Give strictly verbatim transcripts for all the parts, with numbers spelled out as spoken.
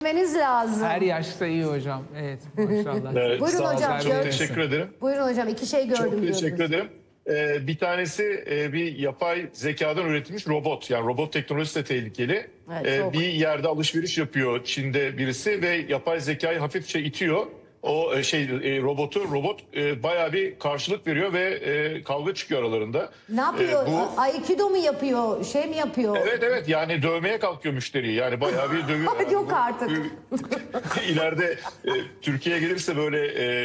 Görmeniz lazım. Her yaşta iyi hocam. Evet, maşallah. Evet, Buyurun sağ hocam. olun. Çok Gör- teşekkür ederim. Buyurun hocam, iki şey gördüm Çok diyordunuz. teşekkür ederim. Ee, bir tanesi e, bir yapay zekadan üretilmiş robot. Yani robot teknolojisi de tehlikeli. Evet, Ee, çok. bir yerde alışveriş yapıyor Çin'de birisi ve yapay zekayı hafifçe itiyor. O e, şey e, robotu robot e, bayağı bir karşılık veriyor ve e, kavga çıkıyor aralarında. Ne yapıyor? Ee, bu Aikido mu yapıyor? Şey mi yapıyor? Evet evet, yani dövmeye kalkıyor müşteriyi, yani bayağı bir dövüyor. Yani Yok bu- artık. İleride e, Türkiye'ye gelirse böyle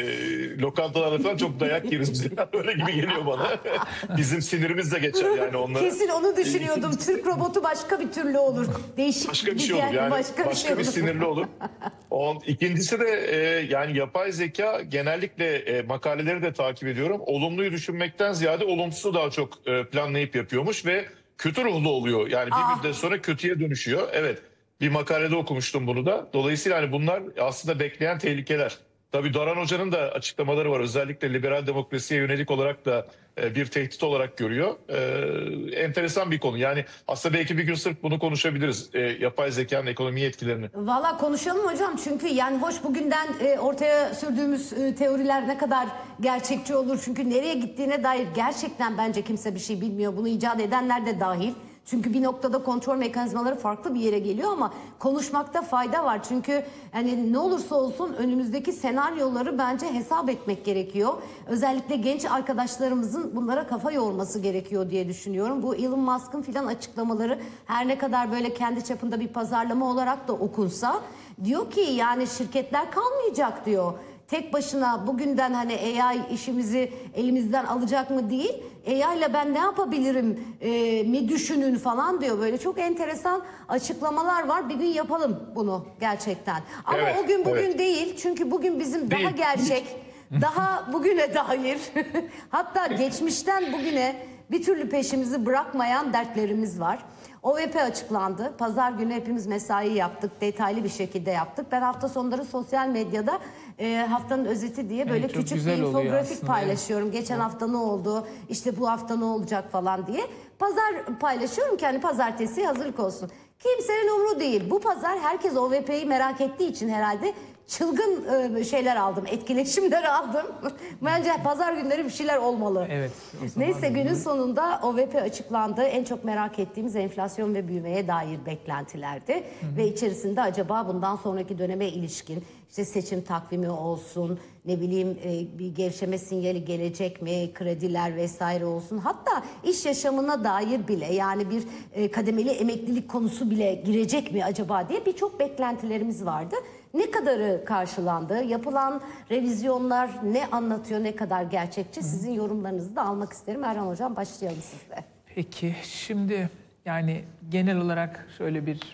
e, lokantalarda falan çok dayak yeriz biz. Öyle gibi geliyor bana. Bizim sinirimiz de geçer yani onlara. Kesin onu düşünüyordum. Türk robotu başka bir türlü olur. Değişik Başka bir şey olur yani, başka, başka, bir, şey bir olur. sinirli olur. On, ikincisi de e, yani yapay zeka, genellikle e, makaleleri de takip ediyorum. Olumluyu düşünmekten ziyade olumsuzu daha çok e, planlayıp yapıyormuş ve kötü ruhlu oluyor. Yani bir Aa. müddet sonra kötüye dönüşüyor. Evet, bir makalede okumuştum bunu da. Dolayısıyla hani bunlar aslında bekleyen tehlikeler. Tabii Daran Hoca'nın da açıklamaları var. Özellikle liberal demokrasiye yönelik olarak da e, bir tehdit olarak görüyor. E, enteresan bir konu. Yani aslında belki bir gün sırf bunu konuşabiliriz. E, yapay zekanın ekonomiye etkilerini. Valla konuşalım hocam, çünkü yani hoş bugünden e, ortaya sürdüğümüz e, teoriler ne kadar gerçekçi olur. Çünkü nereye gittiğine dair gerçekten bence kimse bir şey bilmiyor. Bunu icat edenler de dahil. Çünkü bir noktada kontrol mekanizmaları farklı bir yere geliyor ama konuşmakta fayda var. Çünkü hani ne olursa olsun önümüzdeki senaryoları bence hesap etmek gerekiyor. Özellikle genç arkadaşlarımızın bunlara kafa yorması gerekiyor diye düşünüyorum. Bu Elon Musk'ın filan açıklamaları her ne kadar böyle kendi çapında bir pazarlama olarak da okunsa, diyor ki yani şirketler kalmayacak diyor. Tek başına bugünden hani A I işimizi elimizden alacak mı değil, A I ile ben ne yapabilirim e, mi düşünün falan diyor. Böyle çok enteresan açıklamalar var. Bir gün yapalım bunu gerçekten. Ama Evet, o gün bugün evet. değil. Çünkü bugün bizim Değil. daha gerçek, daha bugüne dair, hatta geçmişten bugüne bir türlü peşimizi bırakmayan dertlerimiz var. O V P açıklandı. Pazar günü hepimiz mesai yaptık. Detaylı bir şekilde yaptık. Ben hafta sonları sosyal medyada e, haftanın özeti diye böyle Evet, çok küçük bir güzel oluyor infografik aslında, paylaşıyorum. Geçen hafta ne oldu? İşte bu hafta ne olacak falan diye. Pazar paylaşıyorum ki hani pazartesi hazırlık olsun. Kimsenin umru değil. Bu pazar herkes O V P'yi merak ettiği için herhalde çılgın e, şeyler aldım. Etkileşimler aldım. Bence pazar günleri bir şeyler olmalı. Evet. o zaman Neyse, günün bunu- sonunda O V P açıklandı. En çok merak ettiğimiz enflasyon ve büyümeye dair beklentilerdi. Hı hı. Ve içerisinde acaba bundan sonraki döneme ilişkin işte seçim takvimi olsun, ne bileyim e, bir gevşeme sinyali gelecek mi, krediler vesaire olsun. Hatta iş yaşamına dair bile, yani bir e, kademeli emeklilik konusu bile girecek mi acaba diye birçok beklentilerimiz vardı. Ne kadarı karşılandı? Yapılan revizyonlar ne anlatıyor, ne kadar gerçekçi? Sizin yorumlarınızı da almak isterim. Erhan Hocam, başlayalım sizle. Peki, şimdi yani genel olarak şöyle bir,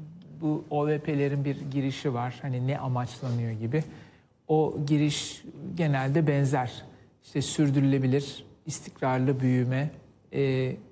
bu O V P'lerin bir girişi var. Hani ne amaçlanıyor gibi. O giriş genelde benzer. İşte sürdürülebilir, istikrarlı büyüme, e,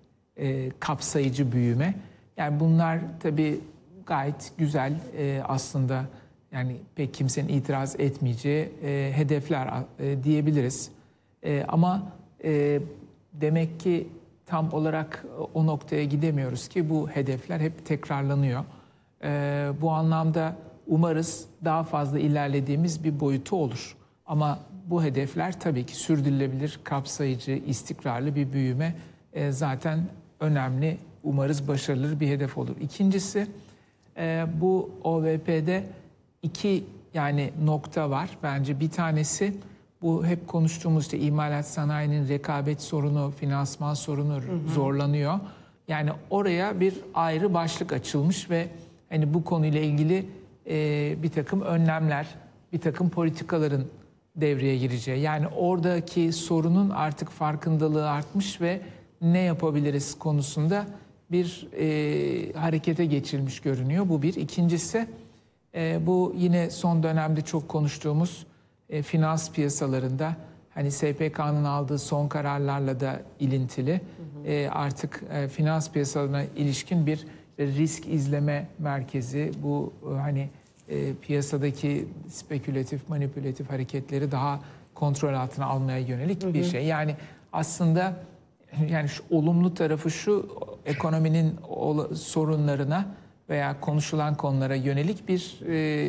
e, kapsayıcı büyüme. Yani bunlar tabii gayet güzel e, aslında. Yani pek kimsenin itiraz etmeyeceği e, hedefler e, diyebiliriz. E, ama e, demek ki tam olarak o noktaya gidemiyoruz ki bu hedefler hep tekrarlanıyor. E, bu anlamda umarız daha fazla ilerlediğimiz bir boyutu olur. Ama bu hedefler tabii ki sürdürülebilir, kapsayıcı, istikrarlı bir büyüme e, zaten önemli. Umarız başarılı bir hedef olur. İkincisi, e, bu O V P'de iki yani nokta var. Bence bir tanesi bu hep konuştuğumuz işte imalat sanayinin rekabet sorunu, finansman sorunu hı hı. zorlanıyor. Yani oraya bir ayrı başlık açılmış ve hani bu konuyla ilgili e, bir takım önlemler, bir takım politikaların devreye gireceği. Yani oradaki sorunun artık farkındalığı artmış ve ne yapabiliriz konusunda bir e, harekete geçilmiş görünüyor. Bu bir. İkincisi, E, bu yine son dönemde çok konuştuğumuz e, finans piyasalarında hani S P K'nın aldığı son kararlarla da ilintili. Hı hı. E, artık e, finans piyasalarına ilişkin bir e, risk izleme merkezi, bu e, hani e, piyasadaki spekülatif, manipülatif hareketleri daha kontrol altına almaya yönelik hı hı. bir şey. Yani aslında yani şu olumlu tarafı şu, ekonominin sorunlarına veya konuşulan konulara yönelik bir e,